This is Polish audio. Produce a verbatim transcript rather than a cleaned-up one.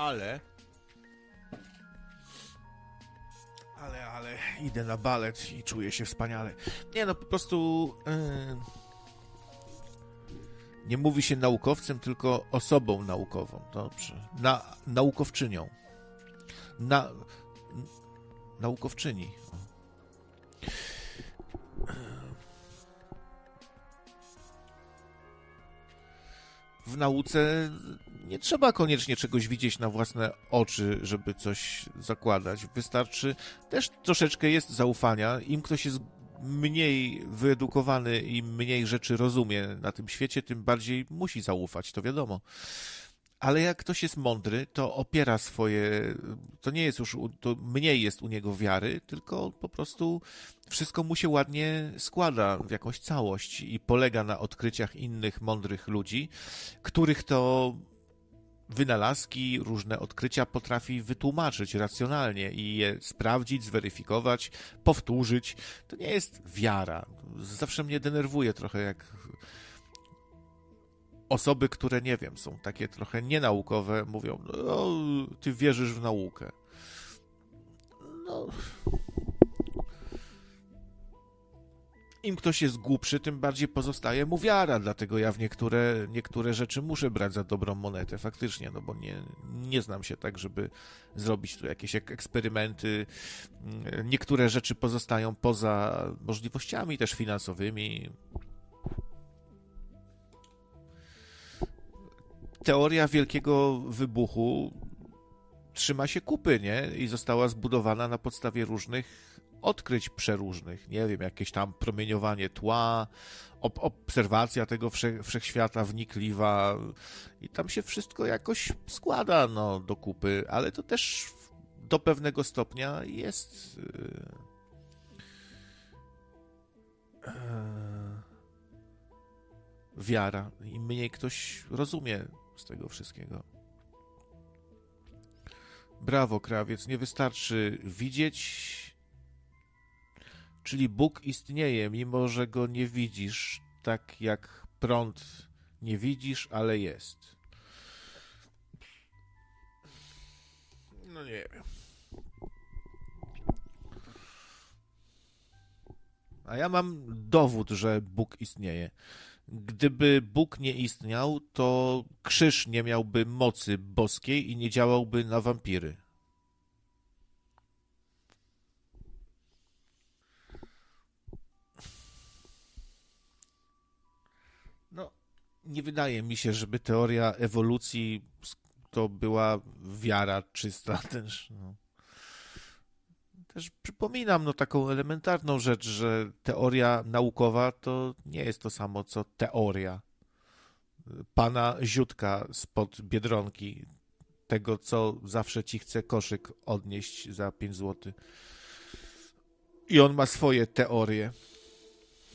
ale... Ale, ale idę na balet i czuję się wspaniale. Nie no, po prostu... Yy... Nie mówi się naukowcem, tylko osobą naukową. Dobrze. Na, naukowczynią. Na, naukowczyni. W nauce nie trzeba koniecznie czegoś widzieć na własne oczy, żeby coś zakładać. Wystarczy, też troszeczkę jest zaufania. Im ktoś jest mniej wyedukowany i mniej rzeczy rozumie na tym świecie, tym bardziej musi zaufać, to wiadomo. Ale jak ktoś jest mądry, to opiera swoje, to nie jest już, to mniej jest u niego wiary, tylko po prostu wszystko mu się ładnie składa w jakąś całość i polega na odkryciach innych mądrych ludzi, których to wynalazki, różne odkrycia potrafi wytłumaczyć racjonalnie i je sprawdzić, zweryfikować, powtórzyć. To nie jest wiara. Zawsze mnie denerwuje trochę, jak osoby, które, nie wiem, są takie trochę nienaukowe, mówią, no, ty wierzysz w naukę. No... Im ktoś jest głupszy, tym bardziej pozostaje mu wiara, dlatego ja w niektóre, niektóre rzeczy muszę brać za dobrą monetę, faktycznie, no bo nie, nie znam się tak, żeby zrobić tu jakieś eksperymenty. Niektóre rzeczy pozostają poza możliwościami też finansowymi. Teoria Wielkiego Wybuchu trzyma się kupy, nie? I została zbudowana na podstawie różnych odkryć przeróżnych, nie wiem, jakieś tam promieniowanie tła, ob- obserwacja tego wsze- wszechświata wnikliwa i tam się wszystko jakoś składa, no, do kupy, ale to też do pewnego stopnia jest yy, yy, wiara. Im mniej ktoś rozumie z tego wszystkiego. Brawo, krawiec, nie wystarczy widzieć. Czyli Bóg istnieje, mimo że go nie widzisz, tak jak prąd nie widzisz, ale jest. No nie wiem. A ja mam dowód, że Bóg istnieje. Gdyby Bóg nie istniał, to krzyż nie miałby mocy boskiej i nie działałby na wampiry. No, nie wydaje mi się, żeby teoria ewolucji to była wiara czysta też. No. Też przypominam no, taką elementarną rzecz, że teoria naukowa to nie jest to samo, co teoria. Pana Ziutka spod Biedronki, tego, co zawsze ci chce koszyk odnieść za pięć złotych. I on ma swoje teorie.